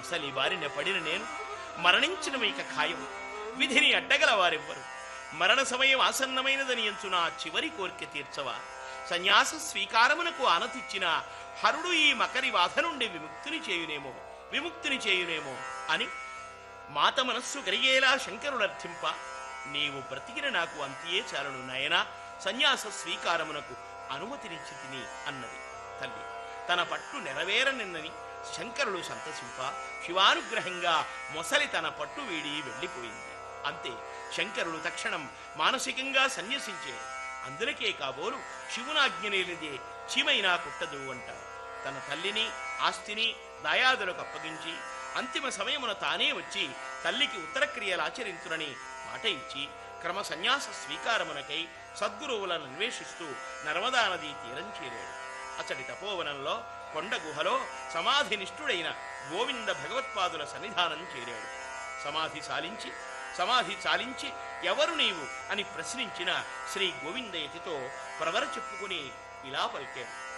అసలు ఈ బారిన పడిన నేను మరణించిన మీక ఖాయం. విధిని అడ్డగల వారెవ్వరు. మరణ సమయం ఆసన్నమైనదని ఎంచు నా చివరి కోరిక తీర్చవా. సన్యాస స్వీకారమునకు ఆనతిచ్చిన హరుడు ఈ మకరి బాధ నుండి విముక్తిని చేయునేమో అని మాత మనస్సు కరిగేలా శంకరులర్థింప, నీవు బ్రతికిన నాకు అంతియే చాలును నాయనా, సన్యాస స్వీకారమునకు అనుమతినిచ్చి తిని అన్నది తల్లి. తన పట్టు నెరవేరనిన్నని శంకరులు సంతసింప, శివానుగ్రహంగా మొసలి తన పట్టు వీడి వెళ్ళిపోయింది. అంతే, శంకరులు తక్షణం మానసికంగా సన్యసించే. అందులకే కాబోలు శివునాజ్ఞనేలిదే చీమైనా కుట్టదు అంటారు. తన తల్లిని ఆస్తిని దాయాదులకు అప్పగించి అంతిమ సమయమున తానే వచ్చి తల్లికి ఉత్తరక్రియలాచరించునని మాట ఇచ్చి క్రమ సన్యాస స్వీకారమునకై సద్గురువులను అన్వేషిస్తూ నర్మదా నదీ తీరం చేరాడు. అతడి తపోవనంలో కొండ గుహలో సమాధినిష్ఠుడైన గోవింద భగవత్పాదుల సన్నిధానం చేరాడు. సమాధి చాలించి ఎవరు నీవు అని ప్రశ్నించిన శ్రీ గోవిందయతితో ప్రవర చెప్పుకుని ఇలా పలికాడు.